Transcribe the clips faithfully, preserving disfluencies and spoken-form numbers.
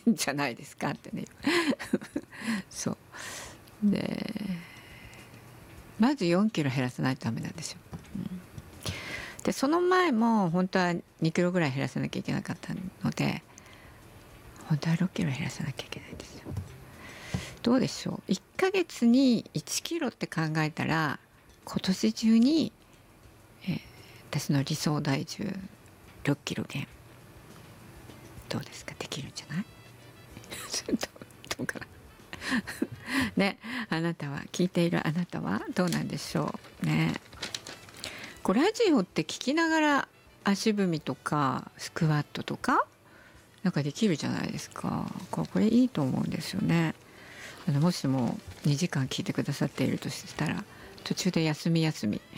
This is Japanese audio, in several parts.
んじゃないですかってねそうでまずよんキロ減らさないとダメなんですよ、うん、でその前も本当はにキロぐらい減らさなきゃいけなかったので本当はろっキロ減らさなきゃいけないんですよ。どうでしょう、いっかげつにいちキロって考えたら今年中に、えー、私の理想体重ろっキロ減どうですか、できるんじゃないどうどうかなね、あなたは聞いているあなたはどうなんでしょうね。こうラジオって聞きながら足踏みとかスクワットとかなんかできるじゃないですか。これいいと思うんですよね。あのもしもにじかん聞いてくださっているとしたら途中で休み休み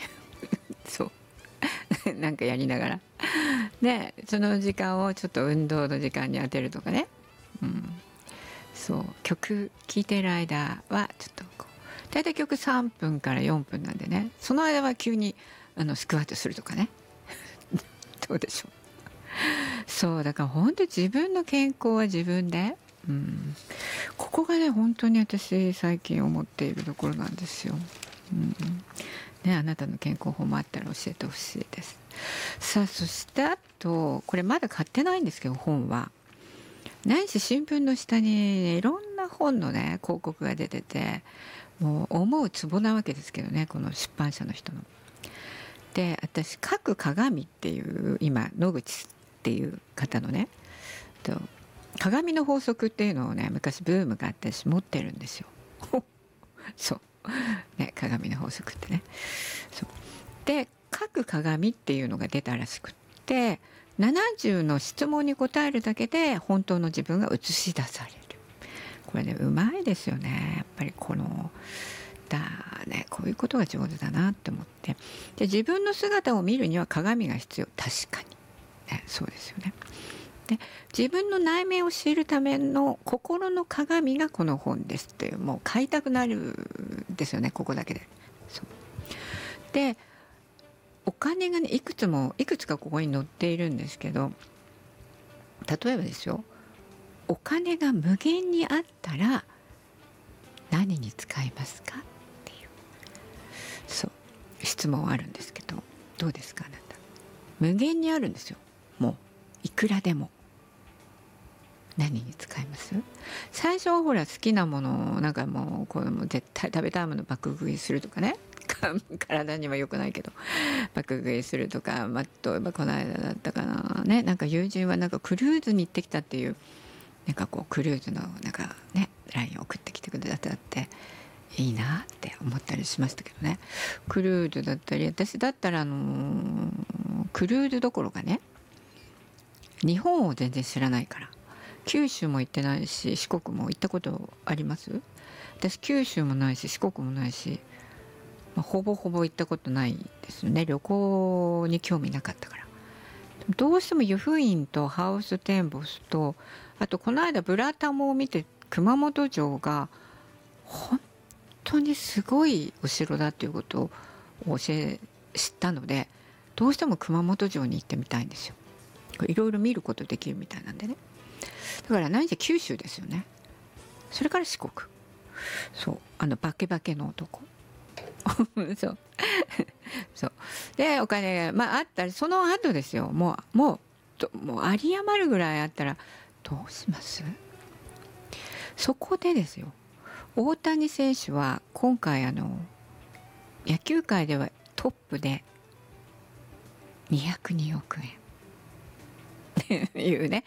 そうなんかやりながらでその時間をちょっと運動の時間に当てるとかね、うん、そう曲聴いてる間はちょっとこう大体曲さんぷんからよんぷんなんでね、その間は急にあのスクワットするとかねどうでしょう。そうだから本当に自分の健康は自分で、うん、ここがね本当に私最近思っているところなんですよ、うんね、あなたの健康法もあったら教えてほしいです。さあそしてあとこれまだ買ってないんですけど本は何し新聞の下にいろんな本のね広告が出ててもう思うツボなわけですけどね、この出版社の人の。で私「書く鏡」っていう今野口っていう方のねと鏡の法則っていうのをね昔ブームがあって私持ってるんですよそうね、鏡の法則ってね。そうで書く鏡っていうのが出たらしくってななじゅうの質問に答えるだけで本当の自分が映し出される。これねうまいですよねやっぱりこのだね、こういうことが上手だなって思って。で自分の姿を見るには鏡が必要、確かに、ね、そうですよね。で自分の内面を知るための心の鏡がこの本ですっていうもう買いたくなるんですよねここだけで。そうでお金がねいくつもいくつかここに載っているんですけど、例えばですよ、お金が無限にあったら何に使いますかっていうそう質問あるんですけど、どうですかあなた。無限にあるんですよ、もういくらでも。何に使います？最初はほら好きなものをなんかもうこれも絶対食べたいもの爆食いするとかね体には良くないけど爆食いするとか、まあ、例えばこの間だったかなね、なんか友人はなんかクルーズに行ってきたっていうなんかこうクルーズのなんかねラインを送ってきてくださっていいなって思ったりしましたけどね。クルーズだったり私だったらあのー、クルーズどころかね日本を全然知らないから九州も行ってないし四国も行ったことあります？私九州もないし四国もないし、まあ、ほぼほぼ行ったことないですよね。旅行に興味なかったから。どうしても湯布院とハウステンボスとあとこの間ブラタモを見て熊本城が本当にすごいお城だっていうことを教え知ったので、どうしても熊本城に行ってみたいんですよ。いろいろ見ることできるみたいなんでね。だから何せ九州ですよね。それから四国、そうあのバケバケの男そうそうでお金が、まあ、あったらその後ですよ、もうもうもう有り余るぐらいあったらどうします？そこでですよ、大谷選手は今回あの野球界ではトップでにひゃくにおくえんっていうね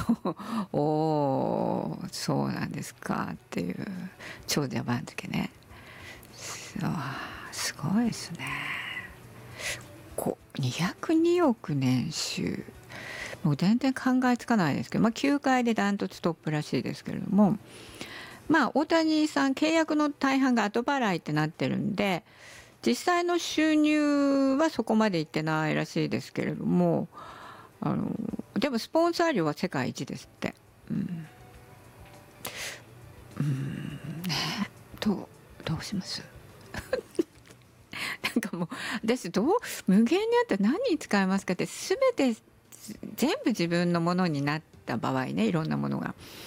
おーそうなんですかっていう長者番付ね。そうすごいですね。こうにひゃくにおく年収もう全然考えつかないですけど、まあ、球界でダントツトップらしいですけれども、まあ大谷さん契約の大半が後払いってなってるんで実際の収入はそこまでいってないらしいですけれども、あのでもスポンサー料は世界一ですって。うん、うんね、どうどうしますなんかもう私どう無限にあったら何に使いますかって全て全部自分のものになった場合ね、いろんなものが